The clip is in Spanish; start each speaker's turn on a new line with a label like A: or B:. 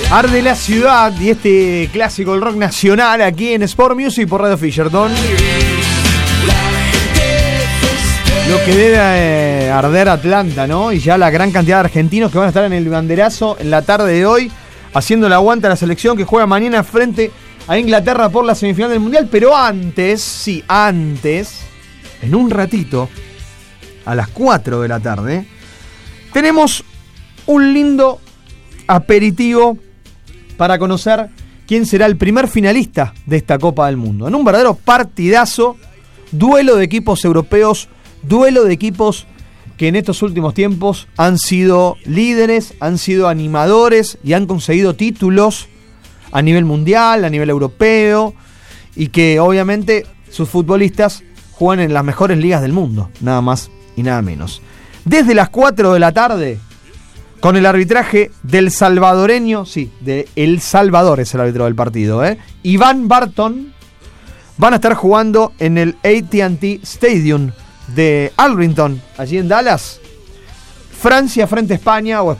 A: Arde la ciudad y este clásico del rock nacional aquí en Sport Music por Radio Fisherton. Lo que debe arder Atlanta, ¿no? Y ya la gran cantidad de argentinos que van a estar en el banderazo en la tarde de hoy, haciendo el aguante a la selección que juega mañana frente a Inglaterra por la semifinal del Mundial. Pero antes, en un ratito, a las 4 de la tarde, tenemos un lindo aperitivo para conocer quién será el primer finalista de esta Copa del Mundo. En un verdadero partidazo, duelo de equipos europeos, duelo de equipos que en estos últimos tiempos han sido líderes, han sido animadores y han conseguido títulos a nivel mundial, a nivel europeo, y que obviamente sus futbolistas juegan en las mejores ligas del mundo, nada más y nada menos. Desde las 4 de la tarde, con el arbitraje del salvadoreño, de El Salvador es el árbitro del partido, Iván Barton, van a estar jugando en el AT&T Stadium de Arlington, allí en Dallas. Francia frente a España, o